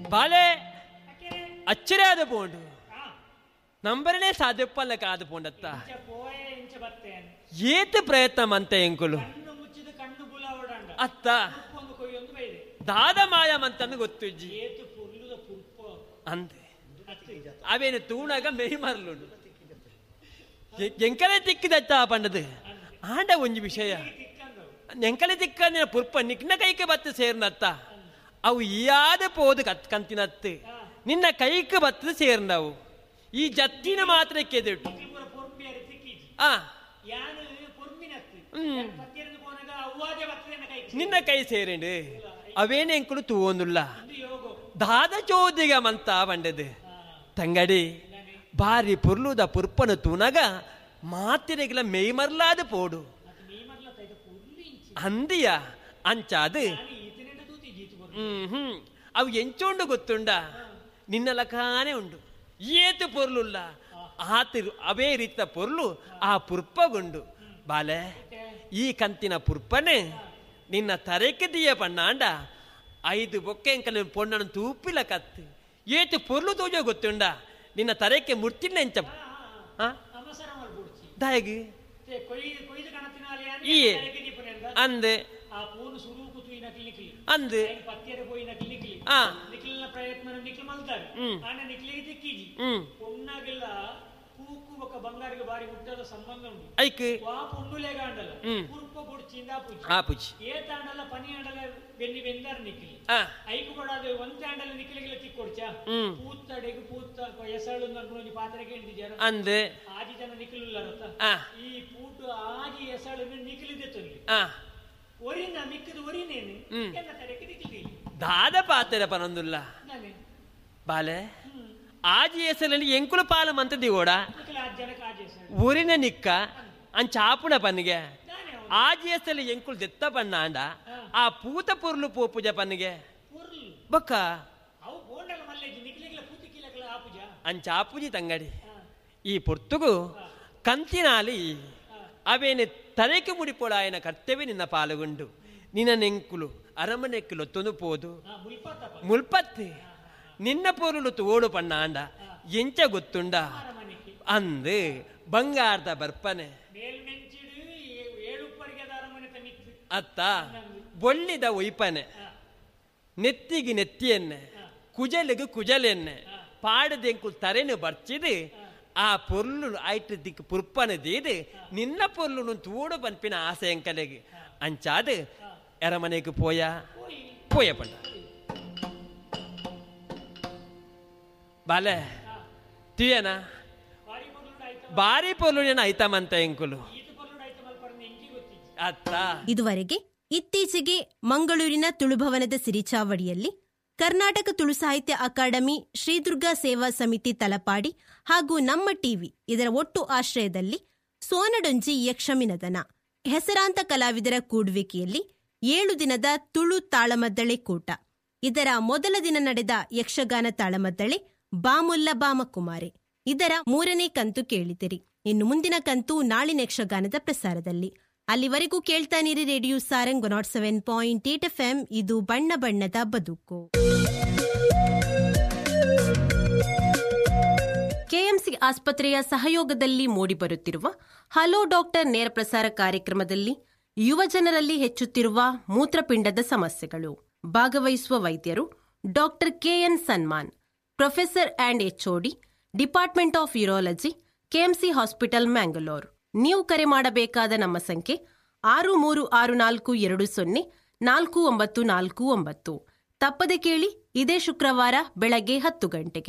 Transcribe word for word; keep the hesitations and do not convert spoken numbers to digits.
ಬಾಲೆ ಅಚ್ಚರಿ ಆದ ಪೋಂಡು ನಂಬರನೇ ಸಾಧ್ಯಪ್ಪಲ್ಲ ಕಾದ ಪೋಂಡತ್ತ ಏತ ಪ್ರಯತ್ನ ಮಂತೆ ಎಂಕುಲು ಅತ್ತ ದಾದ ಮಾಯ ಮಂತನ್ನು ಗೊತ್ತುಜ್ಜಿ ಅಂದೆ ಅವೇನು ತೂಣಾಗ ಮೇಯ್ ಮರಲುಂಡು ಎಂಕಲೆ ತಿಕ್ಕಿದತ್ತ ಪಂಡದು ಆಂಡ ಒಂಜಿ ವಿಷಯ ಎಂಕಲೆ ತಿಕ್ಕ ಪುರ್ಪ ನಿಕ್ನ ಕೈಗೆ ಬತ್ತು ಸೇರ್ನತ್ತ ಅವು ಯಾದ ಪೋದು ಕತ್ ಕಂತಿನತ್ತು ನಿನ್ನ ಕೈಗೆ ಬತ್ತದ ಸೇರ್ನವು ಈ ಜತ್ತಿನ ಮಾತ್ರ ಕೆದಿಟ್ಟು ಆ ನಿನ್ನ ಕೈ ಸೇರೇಂಡು ಅವೇನು ಎಂಕುಲು ತೂವೊಂದುಲ್ಲ ದಾದ ಚೋದಿಗ ಮಂತ ಬಂಡದು ತಂಗಡಿ ಬಾರಿ ಪುರ್ಲುದ ಪುರ್ಪನು ತೂನಗ ಮಾತಿರೆಗಿಲ ಮೇಯ್ಮರ್ಲಾದ ಪೋಡು ಅಂದಿಯ ಅಂಚಾದು ಹ್ಮ್ ಹ್ಮ್ ಅವು ಎಂಚೋಂಡು ಗೊತ್ತುಂಡ ನಿನ್ನ ಲಕಾನೆ ಉಂಡು ಏತು ಪೊರ್ಲುಲ್ಲ ಆತಿರು ಅವೇ ರೀತಿಯ ಪೊರ್ಲು ಆ ಪುರ್ಪಗುಂಡು ಬಾಲೆ ಈ ಕಂತಿನ ಪುರ್ಪನೆ ನಿನ್ನ ತರೆಕೆ ದಿಯ ಪಣ್ಣಾಂಡ ಐದು ಬೊಕ್ಕೆ ಎಂಕಲ ಪೊಣ್ಣನು ತೂಪಿಲ ಕತ್ತು ಏತು ಪೊರ್ಲು ತೋಜೋ ಗೊತ್ತುಂಡ ನಿನ್ನ ತರೆಕೆ ಮುರ್ತಿಲ್ಲ ಎಂಚ ದಾಯಗಿ ಈ ಅಂದೆ ಅಂದೆ ಆ ప్రయత్నం నిఖిల్ మల్తారు ఆయన నిఖిలికి తెక్కిజి పొన్నగిల్ల పూకు ఒక బంగారికి బారి ముట్టల సంబంధం ఉంది ఐకి వా పొన్నులేగా అండల కురుప్ప పొడిచిందా పూచి ఆ పూచి ఏ తాండల పని అండల వెన్ని వెందర్ నిఖిల్ ఆ ఐకు కొడాదు వంత అండల నిఖిలికి తిక్కొడ్చా పూత్తడెగు పూత్త ఎసళ్ళు అనుకుని పాత్రకే ఇంది జర అందే ఆజి జన నిఖిలుల్లారత ఆ ఈ పూటు ఆజి ఎసళ్ళు నిఖిలి తెత్తలి ఆ ఒరిన మిక్కదు ఒరినేని ఎన్న తరెకి నిఖిలి ದಾದ ಪಾತ್ರೆ ಪನೊಂದುಲ್ಲ ಬಾಲೆ ಆಜಿ ಹೆಸರಲ್ಲಿ ಎಂಕುಲ ಪಾಲ ಮಂತದಿ ಓಡ ಊರಿನ ನಿಕ್ಕ ಅಂಚಾಪುಣ ಪನ್ನಿಗೆ ಆಜಿ ಹೆಸರಲ್ಲಿ ಎಂಕುಲು ದೆತ್ತ ಪಣ್ಣಾಂಡ ಆ ಪೂತ ಪುರ್ಲು ಪೋಪುಜ ಪನ್ನಿಗೆ ಬೊಕ್ಕ ಅಂಚಾಪುಜಿ ತಂಗಡಿ ಈ ಪುರ್ತುಗು ಕಂತಿನಾಲಿ ಅವೇನೆ ತಲೆಕೆ ಮುಡಿಪೋಳ ಆಯನ ಕರ್ತವ್ಯ ನಿನ್ನ ಪಾಲುಗುಂಡು ನಿನ್ನ ನೆಂಕುಲು ಅರಮನೆಕ್ಕಲು ಒತ್ತೊಂದು ಪೋದು ಮುಲ್ಪತ್ತಿ ನಿನ್ನ ಪೊರುಳು ತೋಡು ಪಣ್ಣಾಂಡ ಎಂಚ ಗೊತ್ತುಂಡ ಅಂದು ಬಂಗಾರದ ಬರ್ಪನೆ ಅತ್ತ ಬೊಳ್ಳಿದ ಒಯ್ಪನೆ ನೆತ್ತಿಗೆ ನೆತ್ತಿಯನ್ನೆ ಕುಜಲಿಗೆ ಕುಜಲೆನ್ನೆ ಪಾಡದೆಂಕು ತರೆನು ಬರ್ಚಿದು ಆ ಪೊರ್ಲು ಆಯ್ತು ದಿಕ್ಕು ಪುರ್ಪನೆ ದೀದು ನಿನ್ನ ಪೊರ್ಲು ತೋಡು ಪನ್ಪಿನ ಆಸೆ ಎಂಕಲೆಗೆ ಅಂಚಾದು ಅರಮನೆಗೆ ಪೋಯ ಪೋಯ ಪಂಡ ಬಾಲೆ ತಿಯನ ಬಾರಿ ಪೊರ್ಲುನ ಐತಮಂತ ಎಂಕುಲು ಅತ್ತ. ಇದುವರೆಗೆ ಇತ್ತೀಚೆಗೆ ಮಂಗಳೂರಿನ ತುಳುಭವನದ ಸಿರಿಚಾವಡಿಯಲ್ಲಿ ಕರ್ನಾಟಕ ತುಳು ಸಾಹಿತ್ಯ ಅಕಾಡೆಮಿ, ಶ್ರೀದುರ್ಗಾ ಸೇವಾ ಸಮಿತಿ ತಲಪಾಡಿ ಹಾಗೂ ನಮ್ಮ ಟಿವಿ ಇದರ ಒಟ್ಟು ಆಶ್ರಯದಲ್ಲಿ ಸೋನಡೊಂಜಿ ಯಕ್ಷಮಿನದನ ಹೆಸರಾಂತ ಕಲಾವಿದರ ಕೂಡುವಿಕೆಯಲ್ಲಿ ಏಳು ದಿನದ ತುಳು ತಾಳಮದ್ದಳೆ ಕೂಟ. ಇದರ ಮೊದಲ ದಿನ ನಡೆದ ಯಕ್ಷಗಾನ ತಾಳಮದ್ದಳೆ ಬಾಮುಲ್ಲ ಬಾಮಕುಮಾರಿ. ಇದರ ಮೂರನೇ ಕಂತು ಕೇಳಿದಿರಿ. ಇನ್ನು ಮುಂದಿನ ಕಂತು ನಾಳಿನ ಯಕ್ಷಗಾನದ ಪ್ರಸಾರದಲ್ಲಿ. ಅಲ್ಲಿವರೆಗೂ ಕೇಳ್ತಾನಿರಿ radio Sarang not seven point eight F M. ಇದು ಬಣ್ಣ ಬಣ್ಣದ ಬದುಕು. ಕೆಎಂಸಿ ಆಸ್ಪತ್ರೆಯ ಸಹಯೋಗದಲ್ಲಿ ಮೂಡಿಬರುತ್ತಿರುವ ಹಲೋ ಡಾಕ್ಟರ್ ನೇರ ಪ್ರಸಾರ ಕಾರ್ಯಕ್ರಮದಲ್ಲಿ ಯುವ ಜನರಲ್ಲಿ ಹೆಚ್ಚುತ್ತಿರುವ ಮೂತ್ರಪಿಂಡದ ಸಮಸ್ಯೆಗಳು. ಭಾಗವಹಿಸುವ ವೈದ್ಯರು doctor K N Samman, professor and HOD, department of urology, KMC hospital, Mangalore. ನೀವು ಕರೆ ಮಾಡಬೇಕಾದ ನಮ್ಮ ಸಂಖ್ಯೆ ಆರು ಮೂರು ಆರು ನಾಲ್ಕು ಎರಡು ಸೊನ್ನೆ ನಾಲ್ಕು ಒಂಬತ್ತು ನಾಲ್ಕು ಒಂಬತ್ತು. ತಪ್ಪದೆ ಕೇಳಿ, ಇದೇ ಶುಕ್ರವಾರ ಬೆಳಗ್ಗೆ ಹತ್ತು ಗಂಟೆಗೆ.